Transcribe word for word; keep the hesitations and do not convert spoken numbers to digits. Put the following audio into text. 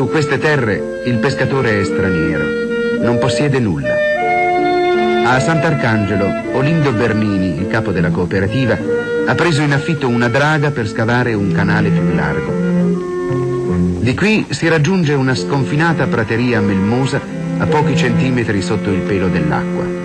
Su queste terre il pescatore è straniero, non possiede nulla. A Sant'Arcangelo, Olindo Bernini, il capo della cooperativa, ha preso in affitto una draga per scavare un canale più largo. Di qui si raggiunge una sconfinata prateria melmosa a pochi centimetri sotto il pelo dell'acqua.